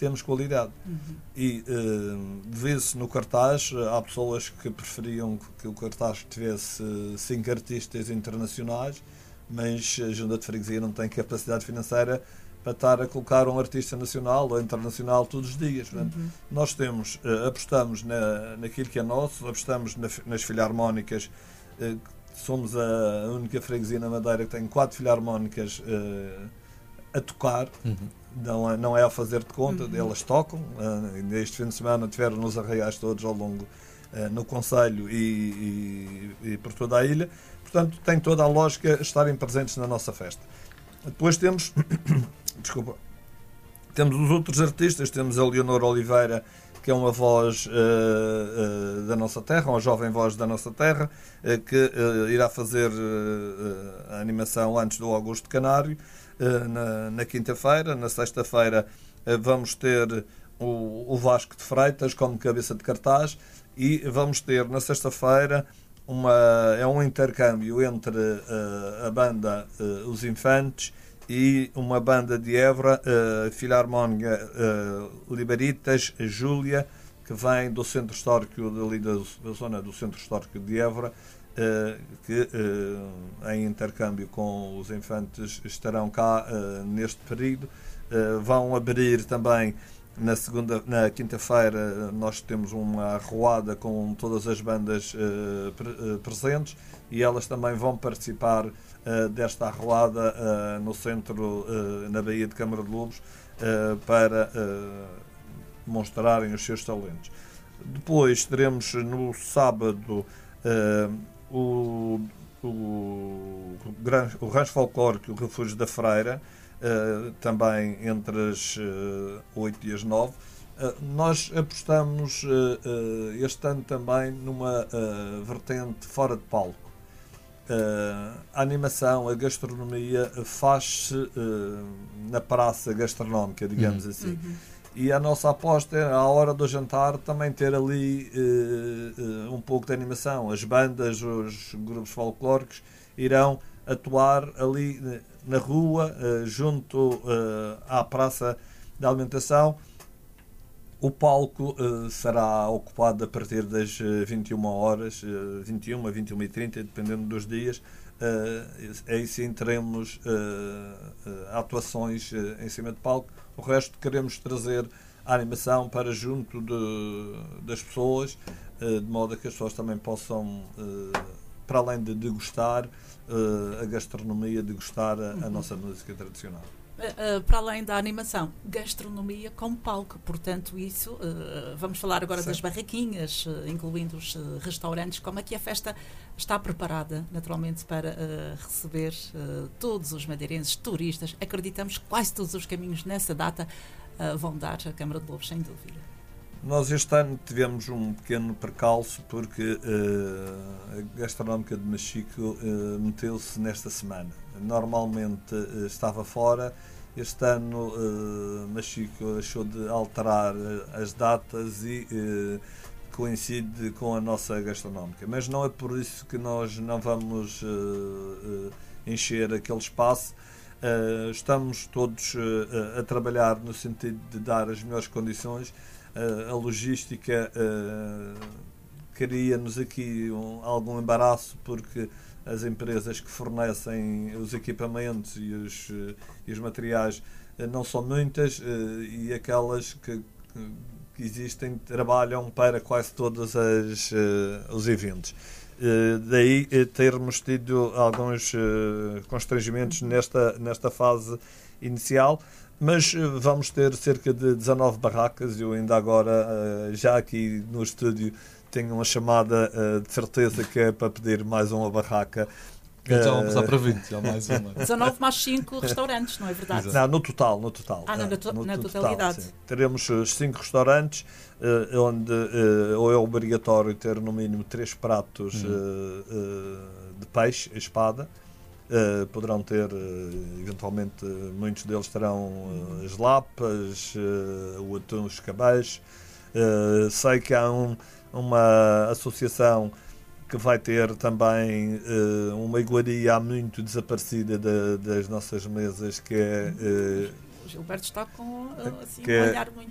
temos qualidade. E vê-se no cartaz, há pessoas que preferiam que o cartaz tivesse 5 artistas internacionais, mas a Junta de Freguesia não tem capacidade financeira para estar a colocar um artista nacional ou internacional todos os dias. Portanto, nós apostamos naquilo que é nosso, apostamos nas filarmónicas. Somos a única freguesia na Madeira que tem 4 filarmónicas a tocar. Não é a fazer de conta, elas tocam. Este fim de semana tiveram nos arraiais todos ao longo no concelho e por toda a ilha. Portanto, tem toda a lógica estarem presentes na nossa festa. Depois temos temos os outros artistas. Temos a Leonor Oliveira, que é uma voz da nossa terra, uma jovem voz da nossa terra, que irá fazer a animação antes do Augusto Canário, na quinta-feira. Na sexta-feira vamos ter o Vasco de Freitas como cabeça de cartaz, e vamos ter na sexta-feira um intercâmbio entre a banda Os Infantes e uma banda de Évora, Filarmónica Liberitas Júlia, que vem do centro histórico da zona do centro histórico de Évora, que em intercâmbio com os Infantes estarão cá neste período. Vão abrir também na quinta-feira. Nós temos uma arruada com todas as bandas presentes, e elas também vão participar desta arruada no centro, na Baía de Câmara de Lobos, para mostrarem os seus talentos. Depois teremos no sábado o Rancho Folclórico, o Refúgio da Freira, também entre as 8 e as 9. Nós apostamos este ano também numa vertente fora de palco. A animação, a gastronomia faz-se na praça gastronómica, digamos assim. E a nossa aposta é, à hora do jantar, também ter ali um pouco de animação. As bandas, os grupos folclóricos irão atuar ali na rua, junto à praça da alimentação. O palco será ocupado a partir das 21 horas, 21 a 21h30, dependendo dos dias. Aí sim teremos atuações em cima de palco. O resto queremos trazer a animação para junto das pessoas, de modo a que as pessoas também possam, para além de degustar a gastronomia, degustar a nossa música tradicional. Para além da animação, gastronomia com palco, portanto isso, vamos falar agora das barraquinhas, incluindo os restaurantes. Como é que a festa está preparada, naturalmente, para receber todos os madeirenses, turistas? Acreditamos que quase todos os caminhos nessa data vão dar a Câmara de Lobos, sem dúvida. Nós este ano tivemos um pequeno percalço, porque a Gastronómica de Machico meteu-se nesta semana. Normalmente estava fora. Este ano Machico achou de alterar as datas e coincide com a nossa Gastronómica. Mas não é por isso que nós não vamos encher aquele espaço. Estamos todos a trabalhar no sentido de dar as melhores condições. A logística cria-nos aqui algum embaraço, porque as empresas que fornecem os equipamentos e os materiais não são muitas, e aquelas que existem trabalham para quase todos os eventos. Daí termos tido alguns constrangimentos nesta fase inicial. Mas vamos ter cerca de 19 barracas. Eu ainda agora, já aqui no estúdio, tenho uma chamada de certeza que é para pedir mais uma barraca. Então vamos passar para 20, já mais uma. 19 mais 5 restaurantes, não é verdade? Não, no total. Na totalidade. Sim. Teremos 5 restaurantes, onde ou é obrigatório ter no mínimo 3 pratos de peixe, espada. Poderão ter, eventualmente, muitos deles terão as lapas, o atum, os cabais. Sei que há uma associação que vai ter também uma iguaria há muito desaparecida das nossas mesas, que é... O Gilberto está com um que olhar muito